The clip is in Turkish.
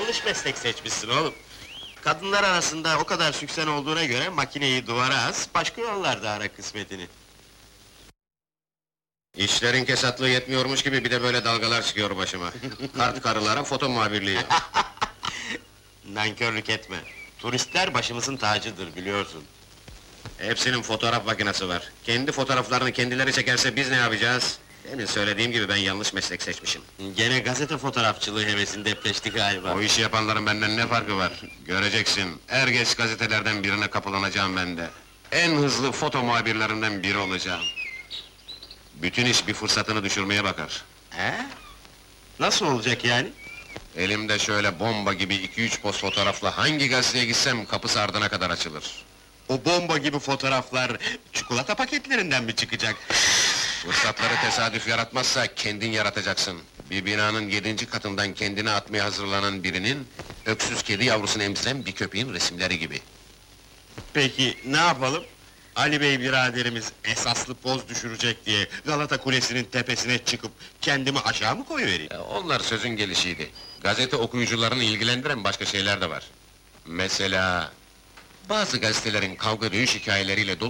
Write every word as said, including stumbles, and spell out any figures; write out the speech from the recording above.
yanlış meslek seçmişsin oğlum. Kadınlar arasında o kadar süksen olduğuna göre makineyi duvara as, başka yollarda ara kısmetini. İşlerin kesatlığı yetmiyormuş gibi bir de böyle dalgalar çıkıyor başıma. Kart karılara foto muhabirliği. Nankörlük etme. Turistler başımızın tacıdır biliyorsun. Hepsinin fotoğraf makinesi var. Kendi fotoğraflarını kendileri çekerse biz ne yapacağız? Demin söylediğim gibi ben yanlış meslek seçmişim. Gene gazete fotoğrafçılığı hevesini depreşti galiba. O işi yapanların benden ne farkı var? Göreceksin, er geç gazetelerden birine kapılanacağım ben de. En hızlı foto muhabirlerinden biri olacağım. Bütün iş bir fırsatını düşürmeye bakar. He? Nasıl olacak yani? Elimde şöyle bomba gibi iki üç poz fotoğrafla hangi gazeteye gitsem kapısı ardına kadar açılır. O bomba gibi fotoğraflar çikolata paketlerinden mi çıkacak? Fırsatları tesadüf yaratmazsa kendin yaratacaksın. Bir binanın yedinci katından kendini atmaya hazırlanan birinin... ...öksüz kedi yavrusunu emziren bir köpeğin resimleri gibi. Peki ne yapalım? Ali Bey biraderimiz esaslı poz düşürecek diye Galata Kulesi'nin tepesine çıkıp kendimi aşağı mı koyuvereyim? E, onlar sözün gelişiydi. Gazete okuyucularını ilgilendiren başka şeyler de var. Mesela... ...bazı gazetelerin kavga dövüş hikayeleriyle dolu